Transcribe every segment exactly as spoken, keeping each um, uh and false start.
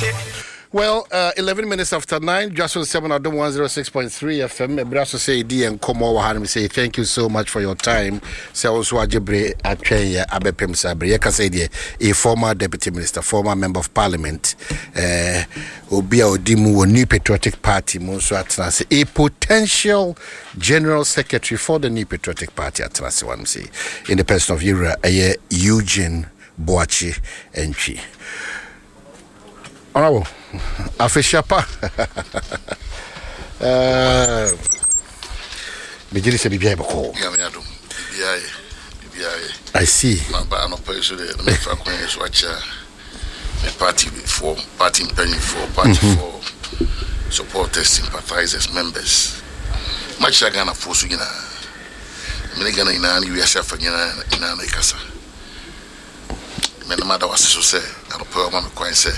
Well, uh, eleven minutes after nine, just on seven at one oh six point three F M. Brasso say D and Komo Wahani say thank you so much for your time. Say also Ajebre Atweye Abepem Sabre. Yeka say a former deputy minister, former member of parliament, uh Obia Odimu, a New Patriotic Party, Monso Atnase, a potential general secretary for the New Patriotic Party Atnase one say in the person of Yura Aye Eugene Boachi Enchi. Oh, afeshapa. Uh, Bijiri se bibia bako. Yeah, me ado. Bibia, bibia. I see. My ba no person dey me fa kwen so acha. Me party for party penny for party for supporters, sympathizers, members. Much Ghana force you na. Me Ghana ina ni wi asha fa nyina ina na ikasa. Me na mada was so say, I no pay ma me kwen say.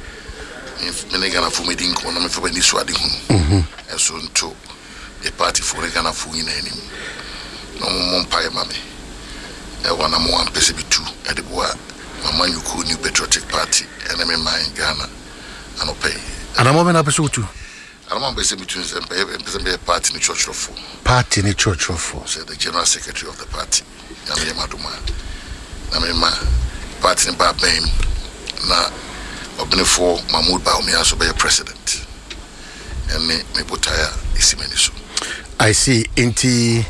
Many Ghana for me didn't come for any swadding. And so to a party for a Ghana for in any no more pie mammy. I want a more Pacific two at the boy, Mamma you could New Patriotic Party, and I'm in my Ghana and I'll pay. And I'm on episode two. I'm on Pacific between them, a party in the church of four. Party in the church of four, said the general secretary of the party. Yamaduma. I mean, my party in Babame. Now, Obene for Mahmoud Baumia so be president. And me me botaya isimeniso. I see. Inti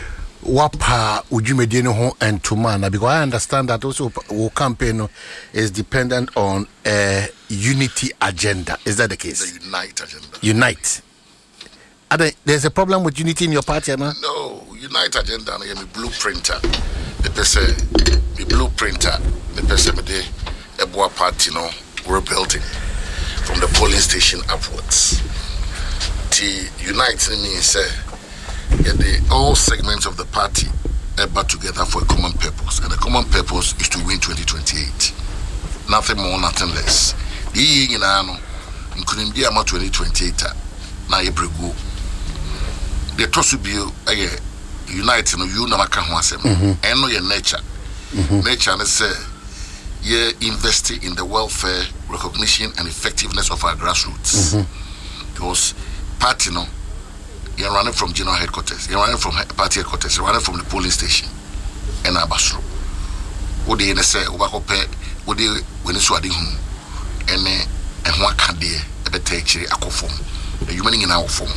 wapa ujumedie no ho entumana, because I understand that also our campaign is dependent on a unity agenda. Is that the case? The unite agenda. Unite. Are there, there's a problem with unity in your party, no? No, unite agenda. I am a blueprinter. The person, the blueprinter. The person me de eboa party no. We're building from the polling station upwards. To unite means uh, yeah, the all segments of the party are brought together for a common purpose, and the common purpose is to win twenty twenty-eight. Nothing more, nothing less. The year in ano, including the amount twenty twenty-eight, na yebregu. The toss will be uh, unite no you na maka ho asem. Eno ye nature. Nature na say. Yeah, investing in the welfare, recognition, and effectiveness of our grassroots. Mm-hmm. Because party, no, you're running from general headquarters, you're running from party headquarters, you're running from the polling station, and Abasro. What they say, Obakope, what they when it's what they hum, and and what can they ever take a co-form, the human in our form.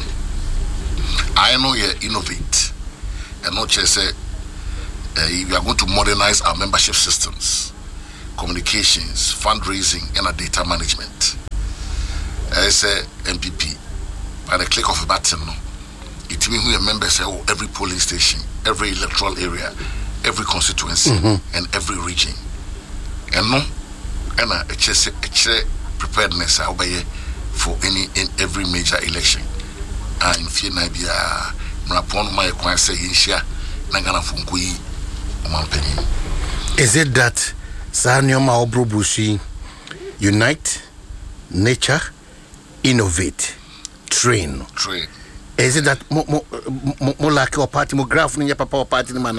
I know you innovate, and not just say, uh, you are going to modernize our membership systems. Communications, fundraising, and a data management. As a M P P, by the click of a button, it means we are members of every polling station, every electoral area, every constituency, mm-hmm. and every region. And no, and a chess preparedness for any in every major election. And in fear, Nabia, Rapon, my acquaintance, say, Inshia, Nagana Funkui, Mampeni. Is it that? Sanyoma Obrobushi, unite, nature, innovate, train. Train. Is it that more mo, mo, mo like your party, more graph in your papa party, man?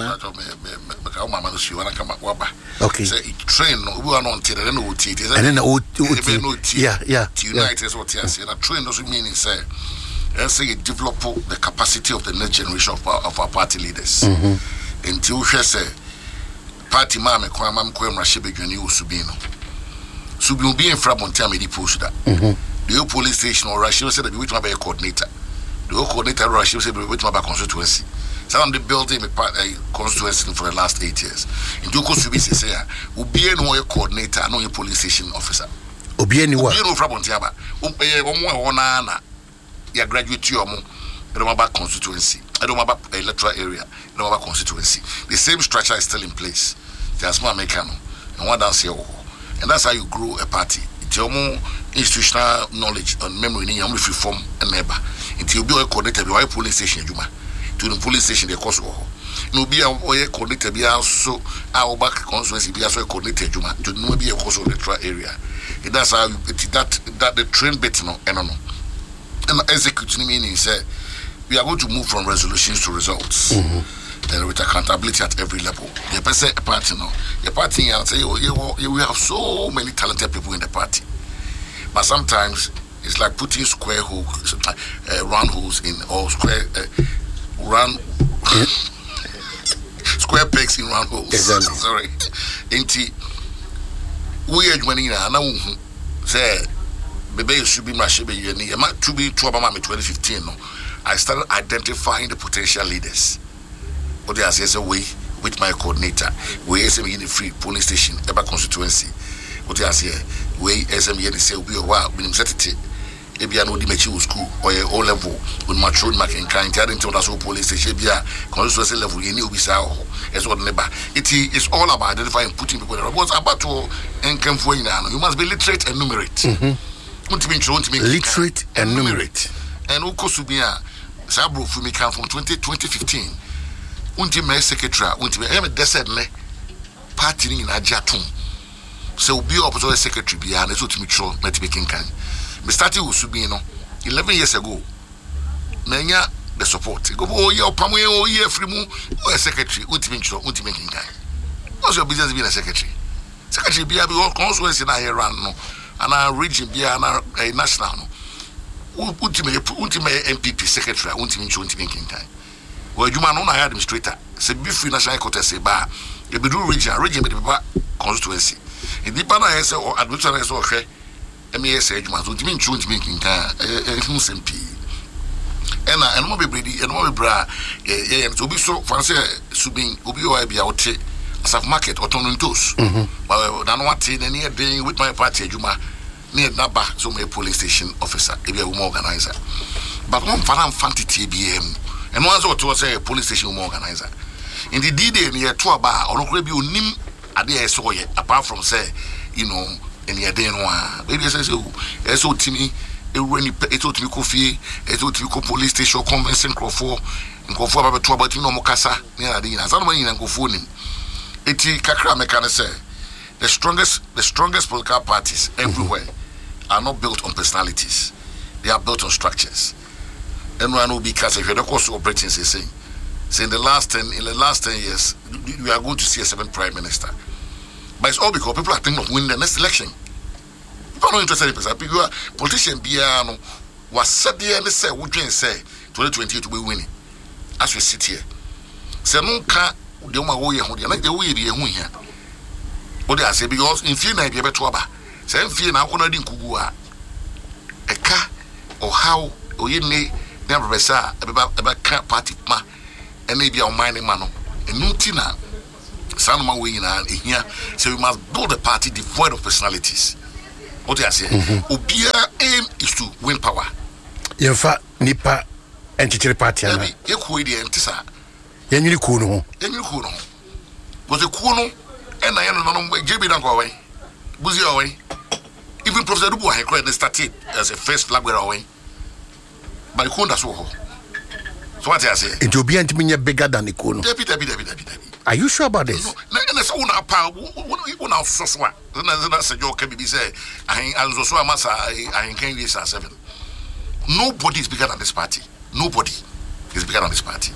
Okay. Say train, we are not till then, O T. And then O T. Yeah, yeah. To unite is what you say. And train doesn't mean it's a, let's say, develop the capacity of the next generation of our, of our party leaders. Mm-hmm. Until we say, party mama kwa mam kwa mrashebe dwani usubino subi obi enfra bonta me di post that the police station or Russia said that we want to be a coordinator the coordinator Russia said we want to be a constituency so I'm the building a constituency for the last eight years in do subi say obi no a coordinator no a police station officer obi ni wa obi no fra bonta ba omo wona na ya graduate yo mo Edomaba constituency, Edomaba electoral area, Edomaba constituency. The same structure is still in place. There's more Americano, and one dance here, and that's how you grow a party. It's your more institutional knowledge and memory in your free form and neighbor. Until you be connected to a police station, Juma, to the police station, the cost war. No be a connected, be also our back constituency, be also connected, Juma, to no be a cost electoral area. And that's how you, that that the train bit no, and no, and executing meaning say. We are going to move from resolutions to results, mm-hmm. and with accountability at every level. The person a party now, the party and say, oh, you, you, we have so many talented people in the party, but sometimes it's like putting square holes, uh, round holes in, or square, uh, round, square pegs in round holes. Exactly. Sorry. Inti, we are winning now. Say, baby, you should be my shebe. You need to be two about me twenty fifteen. No, I started identifying the potential leaders. What they say, say, we with my coordinator, we S M E in the free polling station, Eba constituency. What they say, we S M E in the say, we are wow, minimum set it. Ebia no di mechi school or O level with mature making kind to until that's all police station bia constituency level you need bisa ho is what neighbor it is all about identifying putting people there was about to encamp for you must be literate and numerate mm-hmm. literate and numerate and ukosubia sabro fumi come from twenty fifteen unti me secretary unti me em desed ne party ni na jatum so obi opposite secretary bia na so timi tro na timi kinkan. We started with Subino eleven years ago. Nanya the support. Go oh yeah, Pamu oh yeah, Frimu, oh a secretary, ultimate, ultimate guy. What's your business being a secretary? Secretary be able all constituency in our run no, and our region be a national no. Ultimate, ultimate M P P secretary, ultimate, ultimate guy. Well, you man on a administrator. Say be free national court say bar. You be do region, region be the constituency. In the banner has or administrator or okay. M S A Juma, so to mean true to making a M P. And I know be ready, and all bra, to be so fancy, subing, Ubio, be out as a market or turning toes. But I know what any day with my party, Juma, near Naba, so my police station officer, if you're a organizer. But one fan fancy T B M, and once or two say a police station organizer. In the D Day near Tuaba, or maybe you nim a day I saw it, apart from say, you know. And you're doing one. Baby says, oh, it's all to me. It's all to me coffee. It's all to me police station, convincing Crawford, and go for about two about you know Mocassa, near Adina. Somebody and go for him. Eti Kakra Mekana say, the strongest, the strongest political parties everywhere are not built on personalities. They are built on structures. And one will be cast if you're not also operating, say, saying, say in the last ten, in the last ten years, we are going to see a seventh prime minister. But it's all because people are thinking of winning the next election. People are not interested in person. People are politicians. Biano was said there and say, "What do you say? twenty twenty to be winning." As we sit here, say no can the one who you like the way you are here. What I say because in fear na be better aba. Say in fear na akona di nkugu a. Eka or how or you ne never be sa eba eba party ma. Ene bi a mind man no. Enu ti na. Sanoma way in here, so we must build a party devoid of personalities. What do I say? Obia aim is to win power. Yefa nipa entity party. Yabi, you could the entisa. Yenny Kuno. Yenny Kuno. Was a Kuno, and I am not J B don't go away. Buzi away. Even Professor Dubois had created started as a first flag away. But Kuno so. So what I say? It will be anti bigger than the Kuno. Debbie, Debbie, Debbie, Debbie, Debbie. Are you sure about this? No, no, no, no, power. One of so so. That's a joke. Can be say, I am so massa. I can't use seven. Nobody is bigger than this party. Nobody is bigger than this party.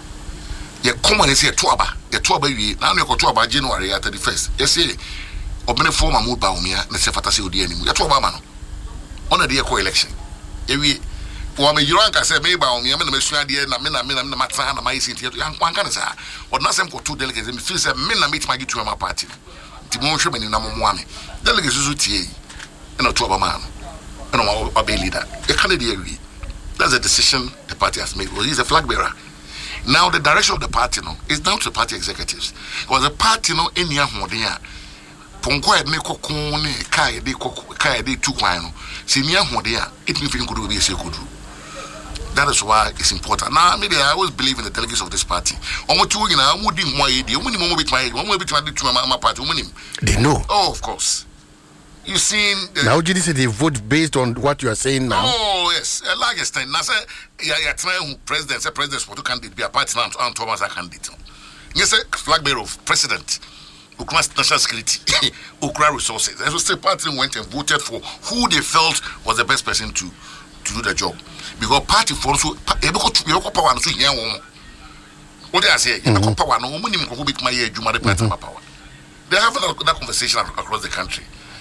You come and say Tuaba. The Tuaba. Now you go Tuaba January at the first. You see, obene former mood baumia. Let's say fantasy odi anymore. You Tuaba man. On a day co-election. Every. For me, you rank, I say, maybe I'm going to make sure the end of the men and Matana, my city, young one can say, or not some for two delegates, and feels a men and meet my get to my party. Timon in number one. Delegates Zuti, and a two man, and a bay leader. The candidate, that's a decision the party has made. Well, he's a flag bearer. Now, the direction of the party no, is down to the party executives. Because the party no, in your Modia, Ponquad Neko Kone, Kai, de Kai, de Tuquano, Senior Modia, it means you could be a secret. That is why it's important. Now, maybe I always believe in the delegates of this party. I'm not doing I won't do my idea. When you with my one will be trying to do my party. They know. Oh, of course. You seen the, now you say they vote based on what you are saying now. Oh, yes. A large extent. Now, say, yeah, yeah, trying president, say president for two candidate, be a party now, and Thomas a candidate. Yes, a flag bearer of president. Ukraine's national security, Ukraine resources. And so the party went and voted for who they felt was the best person to, to do the job. Because party for so you go power so here one. What they say, you go power no money go bit my year Juma the party power. They have that conversation across the country.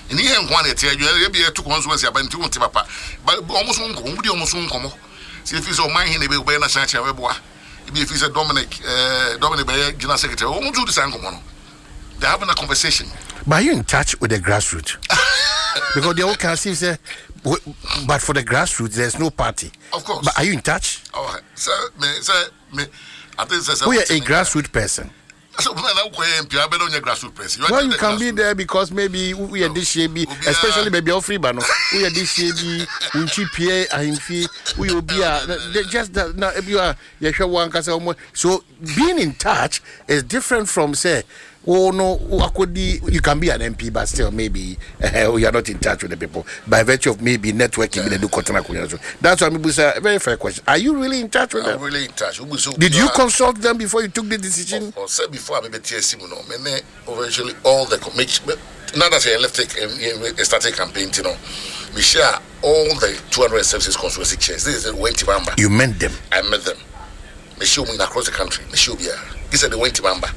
In the end, one at you be a two consequences about two papa, but almost one come, almost one come. See if he's on my hand, he will be a chance. If he's a Dominic, uh, Dominic Bayer, General Secretary, won't do the same. They're having a conversation. But are you in touch with the grassroots? Because the old council say, but for the grassroots, there's no party. Of course. But are you in touch? Oh, sir, me, sir, me. I think sir. We are a grassroots person. So, when I go M P, I bet on your grassroots person. Well, you can be there because maybe we are this year, especially maybe all free bano. We are this year, be unchi P A and fee. We will be just that. Now, if you are, you sure one can say, so being in touch is different from say. Oh no, you can be an M P, but still maybe uh, you are not in touch with the people by virtue of maybe networking. Yeah. That's why we say a very fair question. Are you really in touch with I'm them? I'm really in touch. Did you consult them before you took the decision? Or said before I T S C, you know, eventually all the now that I left a started campaign, you know, we share all the two hundred services constituency chairs. This is the Wenti Bamba. You met them? I met them. They show me across the country. They show me. This is the Wenti Bamba.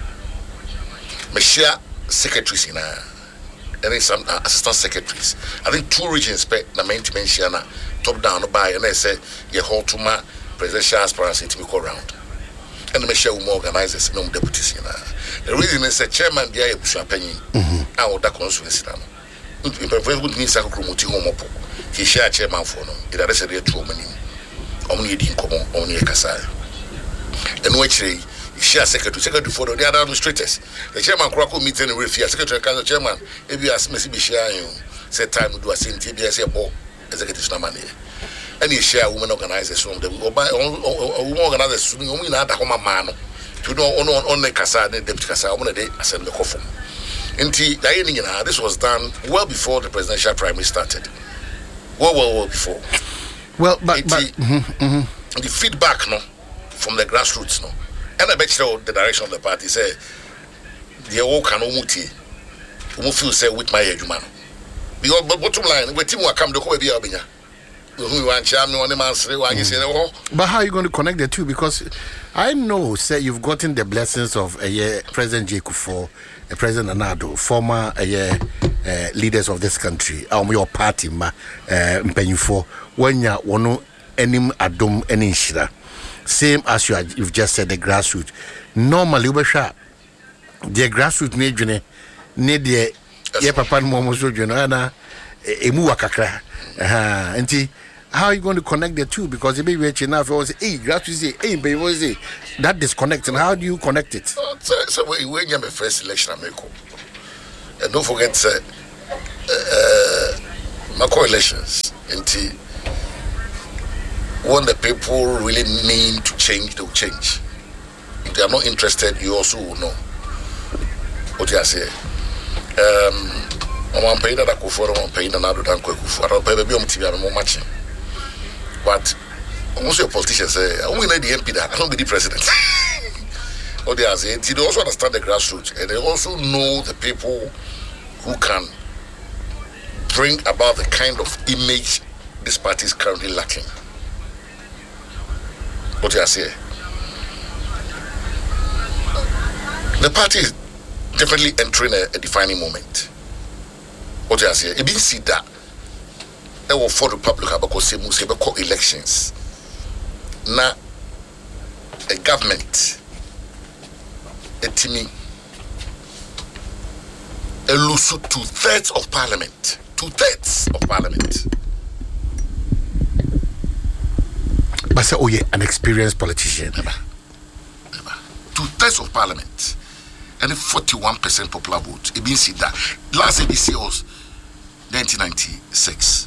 Me share secretaries in uh, and some uh, assistant secretaries. I think two regions pe na main dimension na top down by and I say ye hold to my presidential aspirants to me go around. And me share more organizers no deputies in uh. The reason is the chairman dia e busu apanyin. Mhm. Ah oda constituency na. In prefer good means akro moti home up. He share chairman for no. It are say dey two omanim. Omni di nkomo, omni e kasa. And which share secretary, secretary for the other administrators. The chairman Krako meeting in Refia, secretary council chairman, if you ask me to share you, say time to do a same T B S ball, executive money. And you share women organizers from the women organizers, women at the home man. To know on on the Casa, the deputy Casa, one day I send the coffin. And this was done well before the presidential primary started. Well, well, well before. Well, but, but mm-hmm, mm-hmm. the feedback no from the grassroots no. And I bet you the direction of the party say the all can umuti umu feel say with my age man. Because but bottom line, we team will come to be Albania. But how are you going to connect the two? Because I know, say you've gotten the blessings of a uh, President J. Kufuor, uh, President Anado, former uh, uh, leaders of this country, um, your party, ma, Mpenyufo, when you want enim adom enishira. Same as you are, you've just said, the grassroots. Normally, we share the grassroots need you need the yeah, papa momo so you know na emu wakakra. Uh, and how are you going to connect the two? Because maybe we're now if you say, hey, grassroots, hey, baby, what is it? That disconnect, and how do you connect it? Uh, so, so when you have a first election, I make and don't forget, uh, uh, my co-elections, and when the people really mean to change, they'll change. If they are not interested, you also will know. What I say? Um, I'm paying that I go for, I'm paying another than Kufu. I don't pay baby on T V, I'm more matching. But most of your politicians say, I won't need the M P that, I don't be the president. What they are saying, they also understand the grassroots and they also know the people who can bring about the kind of image this party is currently lacking. What you are saying? The party is definitely entering a, a defining moment. What you are saying? It means see that there were four Republic because se must have elections. Now, a government, a team, a lose two thirds of parliament, two thirds of parliament. But say, oh yeah, an experienced politician. Never. Never. Two thirds of parliament and a forty-one percent popular vote. It means that last A B C was nineteen ninety-six.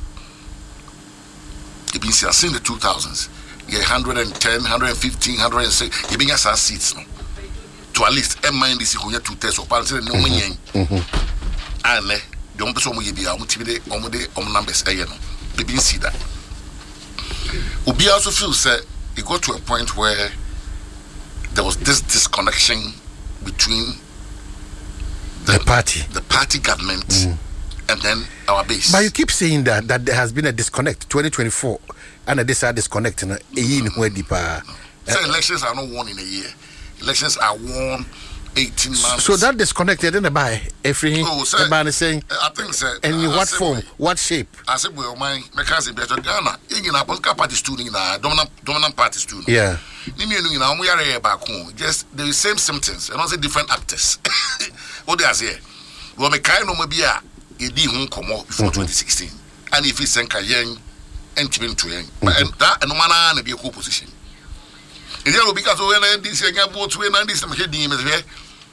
It means that since the two thousands, you one hundred ten, one fifteen, one oh six, you bring us our seats now. To at least M I N D C who two thirds of parliament. No one yang. And the only person who be able to be on numbers. It means that. Ubi also feels that it got to a point where there was this disconnection between the, the party, the party government, mm. and then our base. But you keep saying that that there has been a disconnect. twenty twenty-four, and this are disconnect in a year where deeper. So elections are not won in a year. Elections are won eighteen months. So that disconnected in the buy every oh, the man is saying I think so. And in what form, we, what shape? I said well my my cousin better Ghana in a political party student na dominant dominant party student. Yeah. Nimi enu na omo yare back home just the same symptoms and also different actors. What they are say we me kai no mo bia e di hu komo before mm-hmm. twenty sixteen and if it's senka yen entimi to yen and that no man na be a position. If you because when N D C again vote when N D C make din me say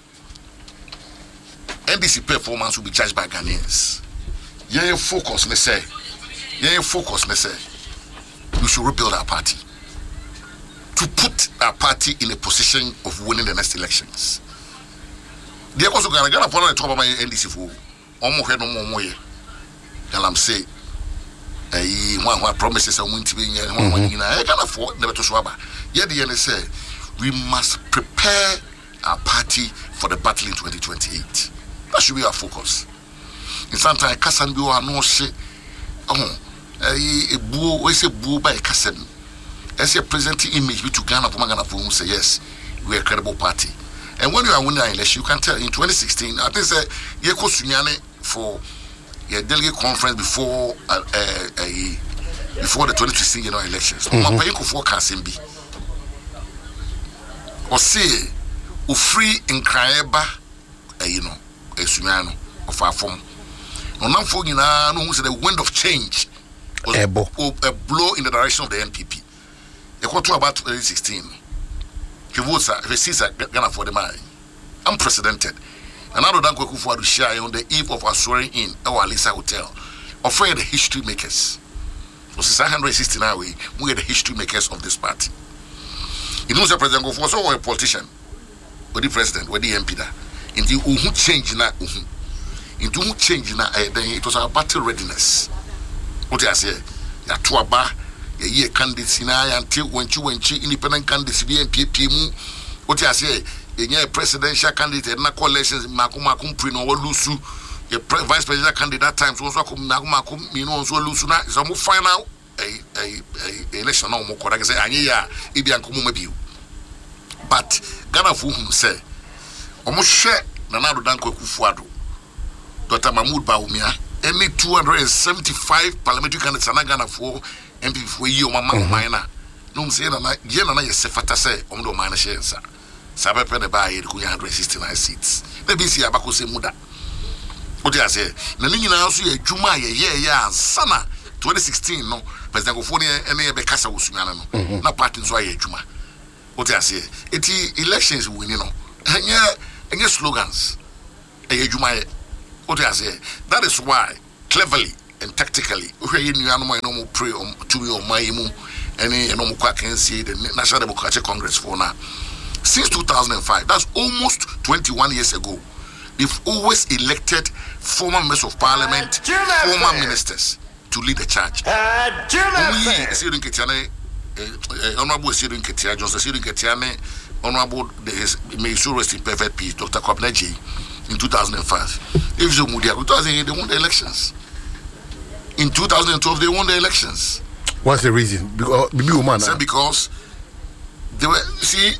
N D C performance will be judged by Ghanaians. Yeah, focus me say. Yeah, focus me say. We should rebuild our party to put our party in a position of winning the next elections. There also Ghana Ghana for the top of my N D C for omo head no more ye. And I'm say eh one one promises and win to be one one in I Ghana for never to swaba. Yeah, the N S A we must prepare our party for the battle in twenty twenty-eight. That should be our focus. In some time, Kassan be our no shit. Oh, a boo, we say boo by Kassan. As a present image to Ghana for Ghana for say yes, we're a credible party. And when you are winning an election, you can tell in twenty sixteen, I think say Yeko Sunyane for a delegate conference before uh, uh, a before the twenty sixteen general elections. Mm-hmm. Yeko for Kassimbi. Or say, u free in Kraeba, you know, a Sunyano of our form. No, now for you know, the wind of change was a, a blow in the direction of the N P P. They got to about twenty sixteen. He votes, he sees Ghana for the man. Unprecedented. And now, Danko Kufuor share on the eve of our swearing in our Alisa Hotel, offering the history makers. So, since one hundred sixty-nine, we are the history makers of this party. It was a president Kufuor, so a politician, with the president, with the M P. In the who change now, into who change now, then it was our battle readiness. What I say, ya tuaba, ya ye candidates in I until when you went independent candidates be M P P mu. What I say, a presidential candidate, na coalitions, Makuma Kumprino or Lusu, a vice presidential candidate times also come Nakumakum, you know, so Lusuna is a more final a election no more correct. Say, Anya, Ibian Kumumabu. But Ghana for whom say, almost share Nanado Danko Kufuor, Doctor Mahmoud Bawumia, any two hundred seventy-five parliamentary candidates in Ghana for M P for you, Mamma Minor. No, say, Yana is Sefata say, on the minor shares. Sabape the buy one hundred sixty-nine seats. Maybe see Abako say Muda. What do I say? Nanina also a Juma, yeah, yeah, Sana, twenty sixteen, no, President Gofonia, and a Becassa was Sunano, not parting so I Juma. What do I say? It's elections winning, you know, and yeah, and your slogans, a Juma. What do I say? That is why, cleverly and tactically, we in Yanoma no more pray to me or my imu, any no more can see the National Democratic Congress for now. Since two thousand five, that's almost twenty-one years ago, they've always elected former members of parliament, uh, former ministers to lead the charge. Only Sirin Ketiane, Honorable Sirin Ketia, Johnson Sirin Ketiane, Honorable, may so rest in perfect peace, Doctor Kwabneji, in two thousand five. If you Mudia, they won the elections. In two thousand twelve, they won the elections. What's the reason? Because, because, because they were, see,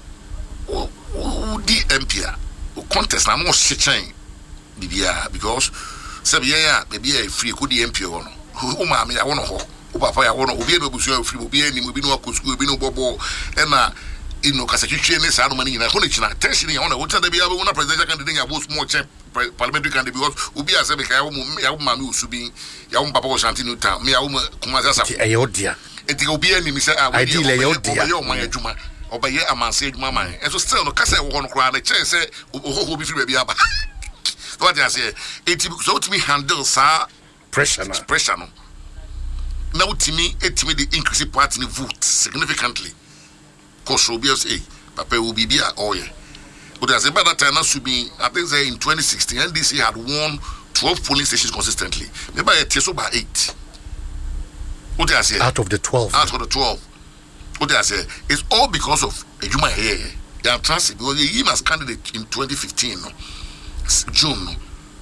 the M P contest na more shitchain bibia because say yeah baby e free ko the M P ho no o ma me ya wo no ho o papa ya wo no obi e no busu free obi e ni obi no akosku obi no bobo e na ino kasa twetwe ne sa no mani na ho ne china tension ya wo no wo tanda bia wo na presidential candidate ya bo small champ parliamentary candidate because obi a say me ka ya wo ya wo ma me usubi ya wo papa wo shanti no town me ya wo kuma za sa e yo dia e ti obi e ni mi say ah we ideal e yo dia yo man adwuma Obaye amanse adwuma man and so still no kasa wo no kra na chen say ohoho bi free bia ba what I say it so to me handle sa pressure na pressure no now to me it me the increase party vote significantly cause obi say papa will be bia oye but as by that time na should be I think say in twenty sixteen N D C had won twelve polling stations consistently maybe it is over eight what I say out of the twelve out of the twelve. What I say it's all because of Ejuma here. They are transit because he was candidate in twenty fifteen, no? June. No?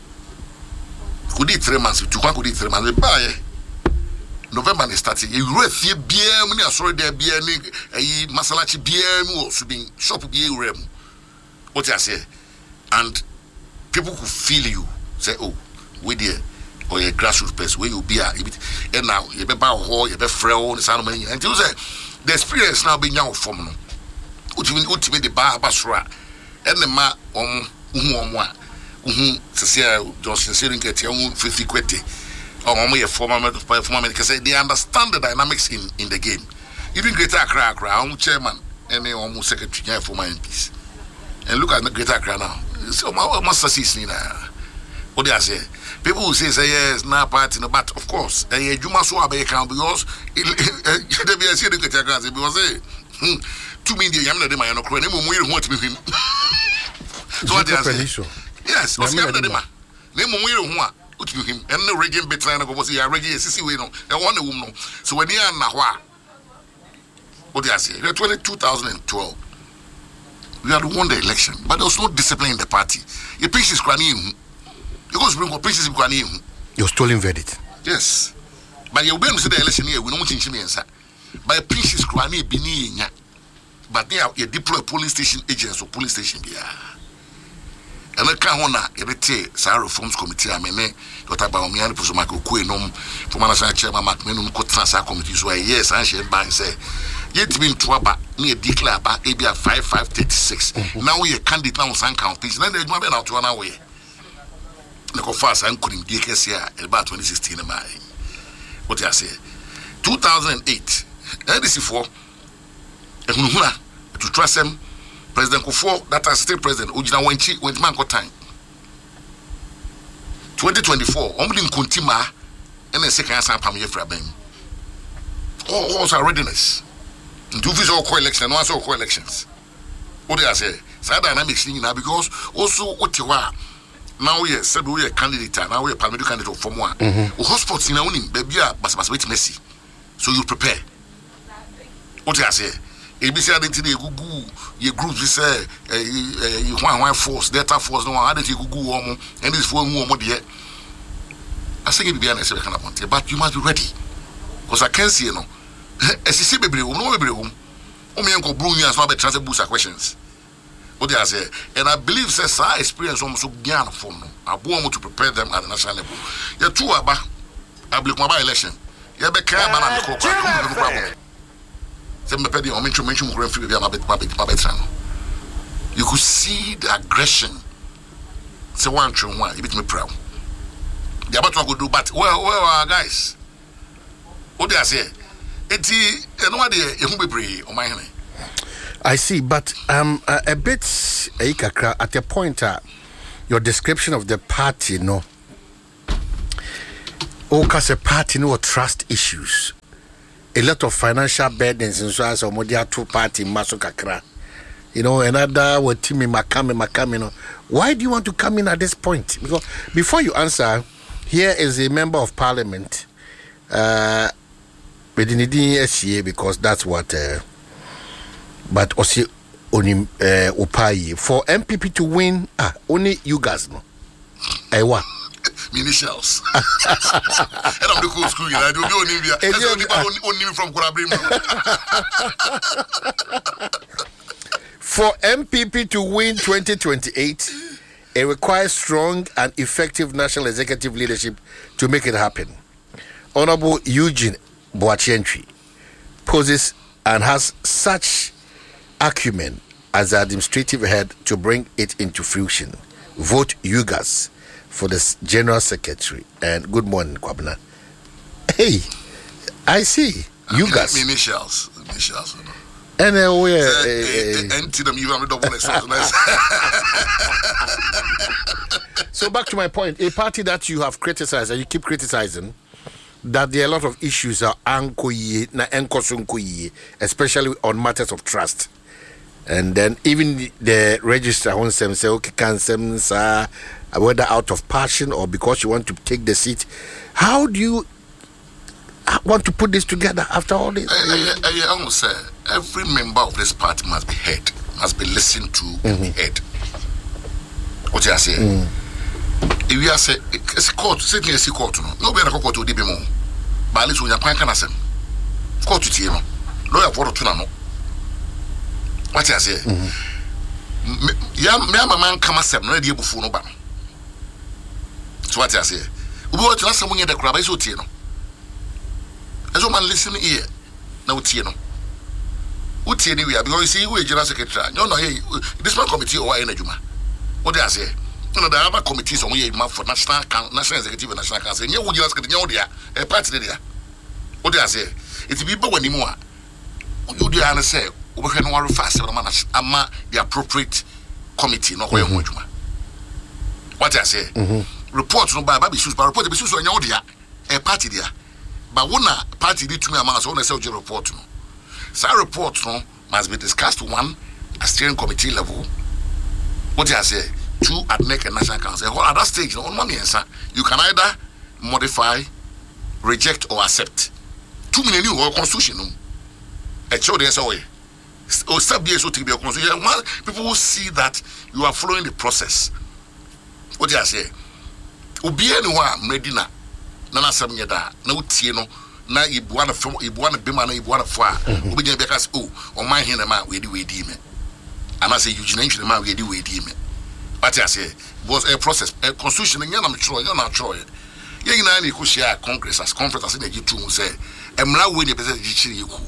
Could it three months? Two could it three months? Buy November they started. You read the beer, many are sorry there beer, a masalachi beer, or should be shop beer rem. What I say, and people could feel you say, oh, we there or a grassroots person where you be a and now you be bow hall, you be frail, the sound of money, and you say the experience now being young from no. Ultimately, the bar basra and the ma um um um Cecilia Johnson Sering get your own fifty quitty or only a former former because they understand the dynamics in, in the game. Even Greater Accra, Accra, chairman, and almost secretary for my M Ps. And look at the Greater Accra now. So my master season now. What do I say? People will say, say yes, now party, no, but of course, a Juma Swab account because there be a city because say, two million Yamna de Mayano Crane, we want to be him. So what do I say? Yes, what's Yamna de Ma? Name we want to be him, and the reggae bit line of was the reggae, Sissy, we know, and one woman. So when you are Nahua, what do I say? twenty twelve. We had won the election, but there was no discipline in the party. Your piece is crying. You go bring a princess crying. Your stolen verdict. Yes. But you will see the election here. We don't change me answer. But a princess crying bini. But they are a deploy police station agents or police station. And I can't honor every Sarah Reforms Committee. I mean, what about me and Pusumako Queenum from Manasa Chairman Macminum could transfer committee. So, yes, I shall buy and say. Yet been trouble near declare about A B A five five thirty six. Now we a candidate now some count please. Then there's one out one away. Look how fast I'm couldn't D K S here about twenty sixteen. What I say? Two thousand eight. L D C four. To trust him, President Kufuor, that is still president, Ujina Wenchi, went man got time. Twenty twenty four, only in Kuntima and then second answer Pamir Frabem. All also readiness. Do visual co-election, no answer co-elections. What do I say? So dynamics now because also what you are now we said we are candidate now we are parliamentary candidate for one. Hotspots in our own baby are bas bas wait messy. So you prepare. What do I say? A B C identity Google your groups we say you one one force, Delta force, no one identity Google and this for more dear. I say it be an essay but you must be ready. Because I can see you know. As you see, baby, we know baby, only Uncle Bruno has not been transferred booster questions. What they say, and I believe says our experience almost so young for them. I want to prepare them at the national level. You're two about I believe my election. You're be care man and the problem. Some the petty or mention mention grand free my bit my bit my bit. You could see the aggression. Say one true one, you bit me proud. They're about to go do, but well, well, guys. What they say? I see, but um, a, a bit at a point, uh, your description of the party, no, because a party, no trust issues, a lot of financial burdens, and so as a Modia two party, Masukakra, you know, another what Timmy Makame Makame. Why do you want to come in at this point? Because before you answer, here is a member of parliament. Uh, because that's what uh, but also only uh, upai for M P P to win ah only you guys no I wa initials and I'm the cool school I do only only from Kurabrim. For M P P to win twenty twenty-eight, it requires strong and effective national executive leadership to make it happen. Honorable Eugene Boachientry poses and has such acumen as the administrative head to bring it into fruition. Vote Yugas for the General Secretary. And good morning, Kwabena. Hey, I see. Yugas. Initials. Initials. Anyway, so back to my point. A party that you have criticized and you keep criticizing, that there are a lot of issues are especially on matters of trust. And then even the register wants them say, okay, can some uh, whether out of passion or because you want to take the seat. How do you want to put this together after all this? I, I, I almost say every member of this party must be heard, must be listened to, mm-hmm. and be heard. What you are saying? Mm. If you are saying it's court, sitting in a court, no better court to be more. But at least when you're quite can say, court to you, lawyer for to know. What you are saying? ya me ama man kama sem na de ebufu no ba so what I say obi what na sem nye de kura ba iso tie no ezo man listen here na utie no utie ni we because you see we general secretary no no hey this man committee or any adwuma what I say no the other committees on we for national national executive and national council nye wo general secretary nye wo dia e party there what I say it be be wani mu a you do an say we hwe no ware fast ama the appropriate committee no ko ehun adwuma what I say report no ba ba be sus ba report be sus anya wo dia e party there but wona party di tumi ama so wona say o report no say report no must be discussed one at steering committee level what I say two at N E C and national council at that stage no one answer you can either modify reject or accept two million new constitution no e show there so or step there so to be a constitution people will see that you are following the process what I say obi anyone medina na na sam nyeda na utie no na ibu ana fam ibu ana bema na ibu ana fo a obi nya be ka say oh o man hin na ma we di we di me ana say you gina ntwe ma we di we di me what I say was a process a constitution nya na me tro nya na tro ye ye nyina na ikushi a congress as conference as na gitu mu say emra we ni be say gichiri yiku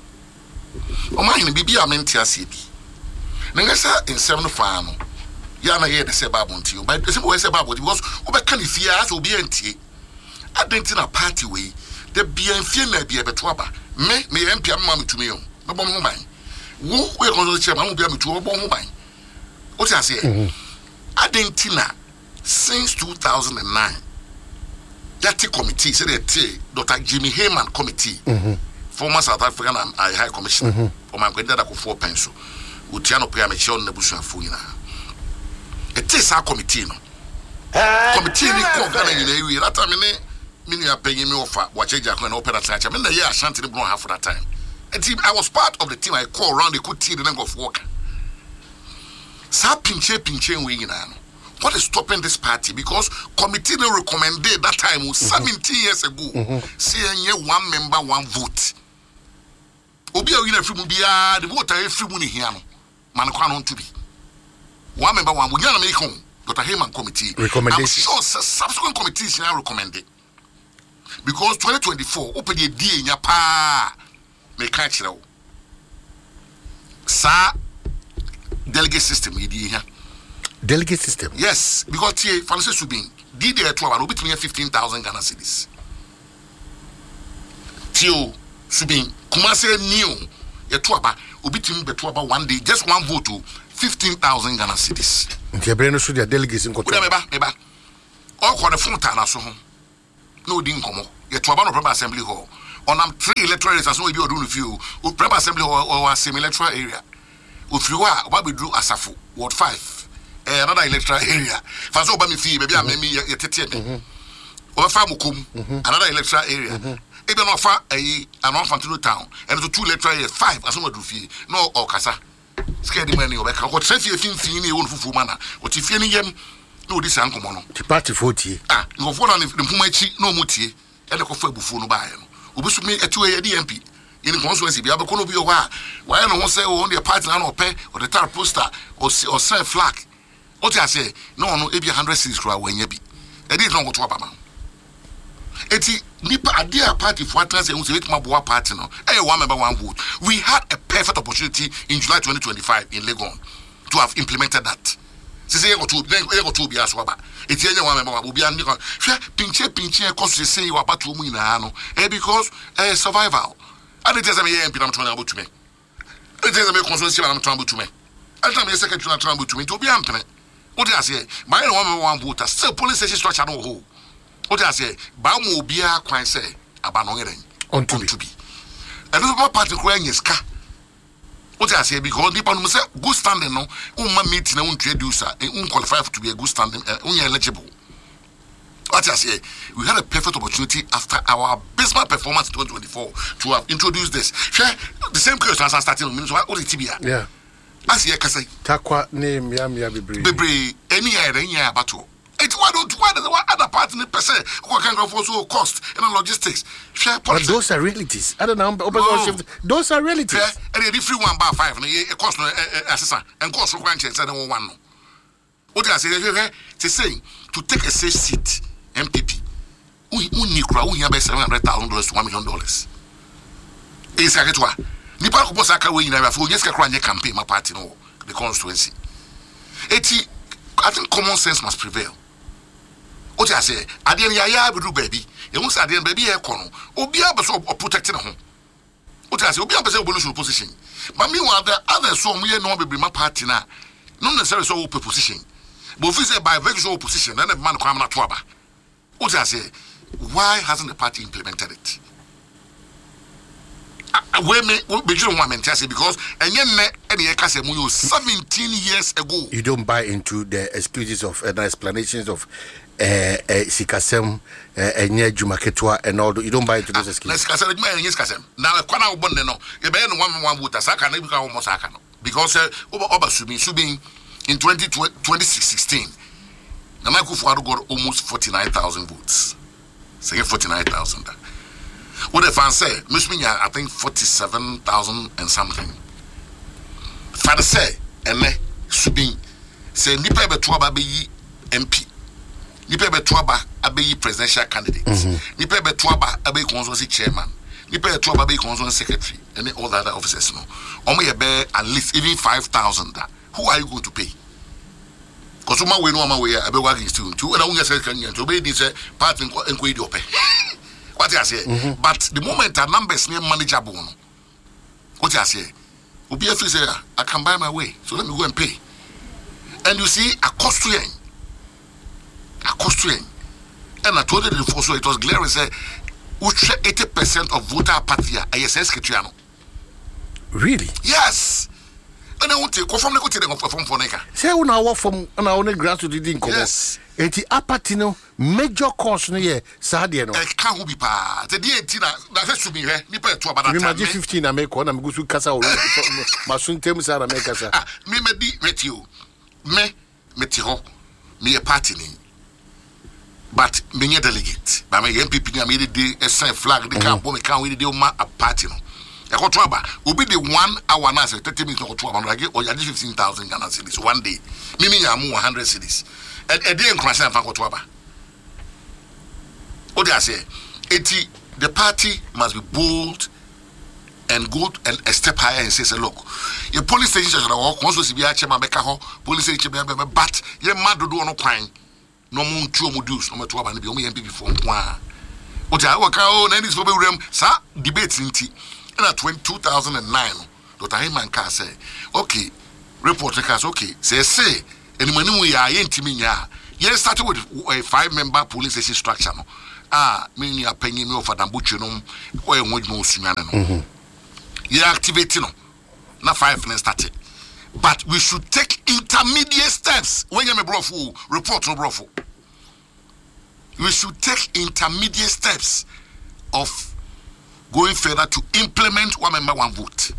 o man hin bibia menti ase bi na ngasa in seven fa no ya na ye de say babu nti o but say we say babu because obeka ni fia as obi antie adentina party we the bienfie na bia beto aba me me empia mama metumi yo me bom ho ban wo we ko so chairman mo bia metu wo bom ho ban o ti ase adentina since two thousand nine that committee say the Doctor Jimmy Heyman committee mm-hmm. former South African and High Commissioner mm-hmm. for my kwenda da ko four penso utiano pe ameche on nebusuafo nyina it is our committee no committee ni ko gana nyina ewi that time ne mini apenyi me offer wacheja ko na opera church me na ye ashanti no half that time and team I was part of the team I call around the could team the of work sa pinche pinche we nyina no what is stopping this party because committee no recommended that time was mm-hmm. seventeen years ago mm-hmm. say any one member one vote obi a wina free mu bia the vote are free mu ni hia no man kwa no to be one member one we na make home Doctor Heyman committee recommendation I'm sure subsequent committees now recommended because twenty twenty-four open the D nya pa me ka kire wo sa delegate system yi di here delegate system yes because tie Francis Subin di dey to about between fifteen thousand Ghana cedis tio Subin kuma say new ye to about obitimi beto about one day just one vote to fifteen thousand Ghana cedis ntia bre no so dia delegates nko to me ba me ba o ko the fonta na so ho no di nkomo ye to about no Prempeh Assembly Hall on am three electoral areas so we be odun fiu o Prempeh Assembly Hall or semi electoral area o fiu a o ba be dru Asafo ward five eh another electoral area fa so o ba me fi be bia me ye tete me o fa mukum another electoral area e be no fa eh anon Fantino town and so two electoral areas five aso ma dru fi no o kasa scared money o be ka ko trafie fin fin ni e won fufu mana o ti fie ni yem no this ankomo no ti party forty ah ngo fo na ne mpuma chi no mutie e de ko fa bufu no ba ye no obisu me etu e D M P in constituency bia be ko no bi o wa wa no ho say o on the party na no pe o the tar poster o o say flag o ti ase no no e bi one hundred cities kra wanya bi e di no go to abama eti nipa ade a party for trans e hu say wetima bo party no e one member one vote we had a perfect opportunity in July twenty twenty-five in Legon to have implemented that say you go to then you go to be as waba eti enya one member obi an hwe pinche pinche e koso say you waba to mu ina no e because eh survival and it is a me M P na mtona about to me it is a me constituency na mtona about to me and time secretary na mtona about to me to be ampene what do I say my one member one voter still police station structure no ho what do I say ba mo obi a kwan say aba no ngeren on to be and no party ko enyeska what I say because people no say good standing no umma meet na introduce un qualify to be a good standing uh, un eligible. What I say we had a perfect opportunity after our abysmal performance in twenty twenty-four to have introduced this. Share the same case as starting means what the T B A. Yeah. As you can say takwa name ya ya bebre. Bebre any area any battle It's why don't why does what other party in percent what can go for so cost and logistics. Share but those are realities. I don't know. No. Those are realities. Yeah, and the free one bar five and a cost no assessor and cost for one chance and one. What I say to say to take a safe seat M P P. We need crowd we have seven hundred thousand dollars to one million dollars. Is a ketwa. Nipa ko bosa ka we nyina for yes ka crowd campaign my party no the constituency. Eti I think common sense must prevail. What I say, I didn't ya do baby. You must have baby a corner. Obia be so protecting home. What I say, Obia be so position. But meanwhile, the other so we no be my party now. Not necessarily so open position. But if we say by virtual position, then the man come na trouble. What I say, why hasn't the party implemented it? We me we don't want to say because and you seventeen years ago. You don't buy into the excuses of and uh, explanations of uh, uh, Sikasem, Enye Jumaketwa, and all. You don't buy into those excuses. Now, Kwana Ubonde no, you bear one one with a Saka, never come almost Sakano because over over Subin Subin in twenty sixteen, the Michael Fuado got almost forty nine thousand votes. Say forty nine thousand. What the fans say, Miss Minya, I think forty-seven thousand and something. Father say, and me, Subin, say, Nipa Betuaba be M P, Nipa Betuaba be presidential candidate, Nipa Betuaba be consultancy chairman, Nipa Betuaba be consultancy secretary, and all the other officers. No, only a bear at least even five thousand. Who are you going to pay? Because my way, no, my way, I be working student, two, and I won't say, can you obey this part and go to pay? What I say, mm-hmm. But the moment our numbers near manageable, what I say, will be a say, I can buy my way, so let me go and pay. And you see, a cost to yen, a cost to yen, and I told you before, so it was glaring. Say, which eighty percent of voter party are S S Cristiano. Really? Yes. And I want to go from the country from Foneka. Say, when I work from an only grassroots didn't come. Yes. Eti apatino major cause no ye sadia no. E kan ho bi pa. Te die enti na na se subi he ni pa to abada ta. Me fifteen na me ko na me gusu kasa o. Masuntem sa na me kasa. Ah, me me di retio. Me me ti ho. Me a party ni. But me nye delegate. Ba me M P P na me dey a sign flag the can bo me can we dey o ma a party no. E ko to aba. Obi dey one hour na say thirty minutes ko to aba no age o ya fifteen thousand Ghana cedis one day. Me me ya mu one hundred cedis. A day in Crash and Fancotuaba. What do I say? eighty, the party must be bold and go and a step higher and say, look, your police station should walk once was be a chairman, police station, but you're mad to do no crime. No moon, two modules, no matter what, and be only M P before one. What I work out, and this will be room, sir, debates in tea. And at two thousand nine, Doctor Heyman Car say, okay, reporter cars, okay, say, say, and when we are intimate, yes, started with a five member police station structure. No? Ah, meaning a penny no for Dambuchinum or a wood no Sunano. You're activating, not five and started. But we should take intermediate steps when you're a brofu, report to brofu. We should take intermediate steps of going further to implement one member, one vote.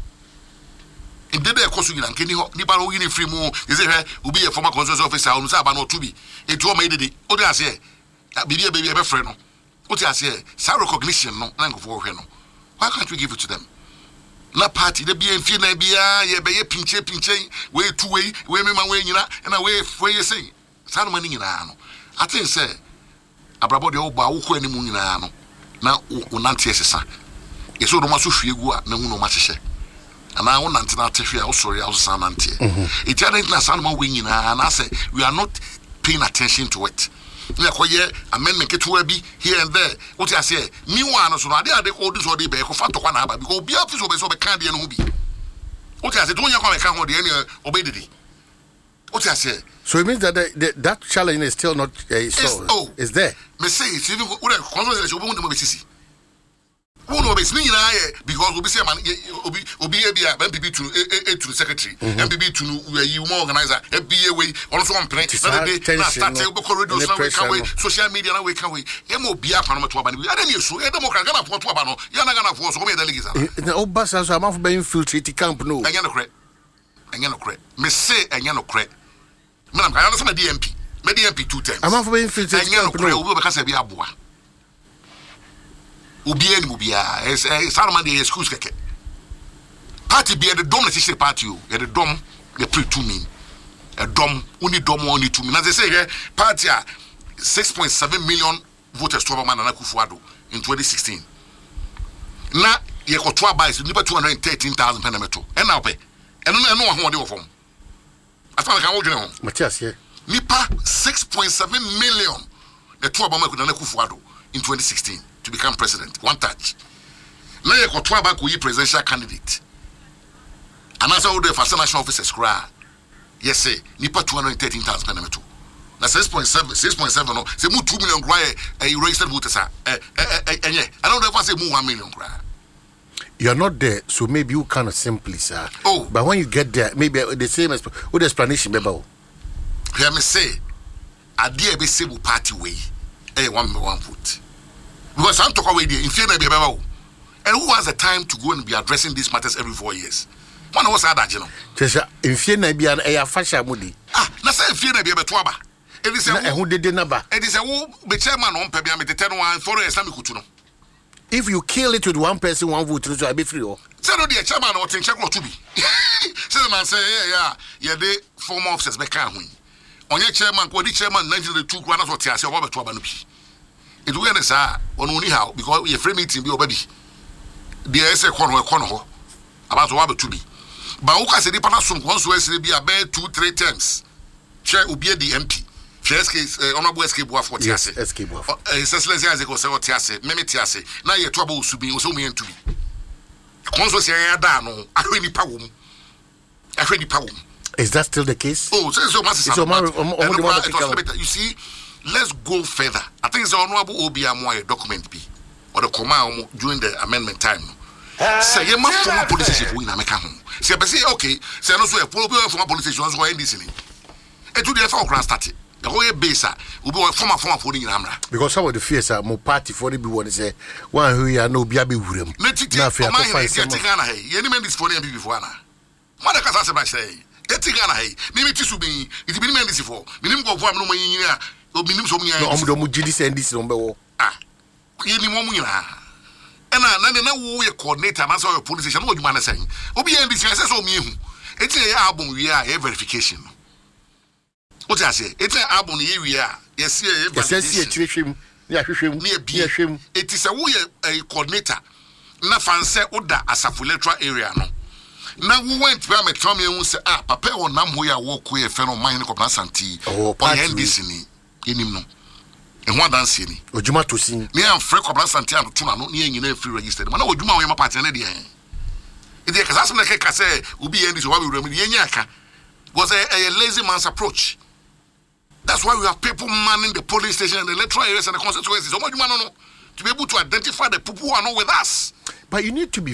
In the day, of course, you can nipa no win free mo. You say, "Will be a former consultant officer on Saba no to be." It will made it. What I say, baby, baby, a friend. What I say, some recognition no, and for no. Why can't we give it to them? Na party, the B N F, na be a ye be a pinche pinche way two way, way me my way you know, and a way where you say, "Some money in ano." I think say, "Abrabo de oba uko any money in ano." Now, unanti esesa. Yeso no masu fiegua na uno mashe. And I want to tell you, sorry, I was saying, it's not someone winning, and I say we are not paying attention to it. We are quite amendment get to be here and there. What I say, me one, so I did all this or the back of Fantokana, because be up to obey candy and ubi. What I said, don't you come and count the any obeyed it. What I say. So it means that the, the, that challenge is still not uh, so, oh, is there. Me say it's even what I conversation about the movie. Who know be sneaking because we be say man obi obi e bia M P P to e to the secretary M P P to you more organizer e be way also on plan na dey na start e go corridor so we can we social media na we can we e mo bia fa no to aba ni ada ni so e democrat Ghana for to aba no ya na Ghana for so me delegate na obasa so am for be infiltrate camp no anya no kre anya no kre me say anya no kre me na kan na D M P Medi M P two terms. I'm for being fit. And you know, we because be aboa. Ubi and Mubia, as Salman the excuse keke. Party be the dom the party, the dom the pre two mean. A dom, only dom only two mean. As they say here, party are six point seven million voters to Obama and Akufo-Addo in twenty sixteen. Now, you got two buys, you two hundred thirteen thousand penemeto. And now pay. And I know what they were from. I found I can hold you home. Matthias here. Nipa six point seven million. The two Obama could Akufo-Addo in twenty sixteen to become president. One touch. Now you got two Obama who presidential candidate. And as I would have for national officers cry. Yes, say Nipa two hundred thirteen thousand penemeto. Na six point seven, six point seven no. Say mu two million cry a registered voters are. Eh eh eh eh. I don't ever say mu one million cry. You're not there, so maybe you kind of simply, sir. Oh, but when you get there, maybe the same as with explanation, maybe. Hear me say, I dare be civil party way. Eh, one one vote. Because I'm talking away there in fear maybe about. And who has the time to go and be addressing these matters every four years? One was that, you know. Just in fear maybe an air fashion moody. Ah, na say in fear maybe about twaba. It is a who did the number. It is a who be chairman on Pebia with the ten one for Islamic Kutuno. If you kill it with one person, one vote, so I'll be free. Say no, the chairman or think check what to be. Say the man say, yeah, yeah, yeah, the former officers be can't win. On your chairman, what the chairman nineteen two grand or Tias, or Robert Wabanupi. It will end on only how because we are free meeting, be baby. The S A corner corner about Robert to be. But who can say the Panasum once will be a bed two, three times. Chair will be the M P. First case, honorable escape war for Tiase. Escape war. Says Leslie as a go say what Tiase, Meme Tiase. Now your trouble should be also meant to be. Consul say I don't I really power. I really power. Is that still the case? Oh, so so massive. So more, more, more you see, let's go further. I think the honorable Obi Amoy document B or the command during the amendment time. Say you must form a police station in America. Say, but say okay. Say no so a former police station was going this in. It to the F O grand started. The whole base will be former former for in Amra. Because some of the fears are more party for the be what say one who are no Biabi William. Now, if you are find Ghana, any man is for them before now. What the Casa say? Get Ghana, maybe to be it's been men this before. Minimum go for no money or minimum so many. No, Mujidis and this number. Ah, you need more money. And now we coordinate and answer your police station. What you man saying? Obi and this says so me. It's a album we are a verification. What I say? It's an album here we are. Yes, yes, yes, yes. It is a way a coordinator. Na fancy oda asafu electoral area no. Na we went to me tell me who say ah papa on nam ho ya walk we fe no man ko plan santi. Oh, N D C ni enim no. E ho dance ni. Ojuma to sin. Me am free ko plan santi an to na no ne nyina free registered. Ma na ojuma we ma party na de eh. E dey kasa some na ka say obi N D C wa we remi ye nya aka. Was a, a lazy man's approach. That's why we have people manning the police station and the electoral areas and the constituencies. So much man no to be able to identify the people who are not with us. But you need to be